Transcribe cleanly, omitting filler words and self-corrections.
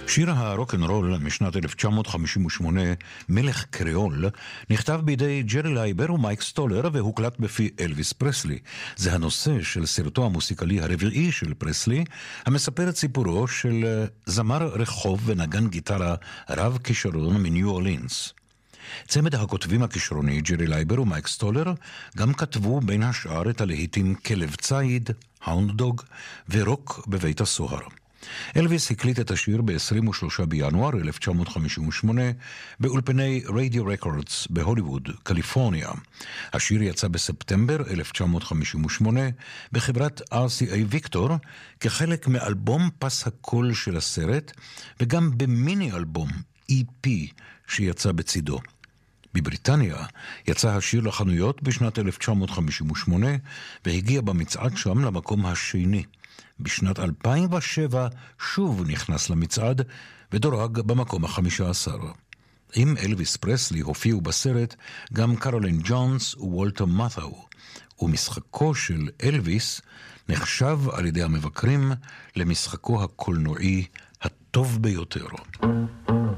שיר הרוק'נ'רול משנת 1958, מלך קריאול, נכתב בידי ג'רי לייבר ומייק סטולר והוקלט בפי אלוויס פרסלי. זה הנושא של סרטו המוסיקלי הרביעי של פרסלי, המספר את סיפורו של זמר רחוב ונגן גיטרה רב כישרון מניו אורלינס. צמד הכותבים הכישרוני ג'רי לייבר ומייק סטולר גם כתבו בין השאר את הלהיטים כלב ציד, האונד דוג ורוק בבית הסוהר. אלוויס הקליט את השיר ב-23 בינואר 1958 באולפני רדיו רקורדס בהוליווד, קליפורניה. השיר יצא בספטמבר 1958 בחברת RCA ויקטור כחלק מאלבום פס הקול של הסרט וגם במיני אלבום EP שיצא בצידו. בבריטניה יצא השיר לחנויות בשנת 1958 והגיע במצעד שם למקום השני. בשנת 2007 שוב נכנס למצעד ודורג במקום ה-15. עם אלוויס פרסלי הופיעו בסרט גם קרולין ג'ונס ווולטר מת'או, ומשחקו של אלוויס נחשב על ידי המבקרים למשחקו הקולנועי הטוב ביותר.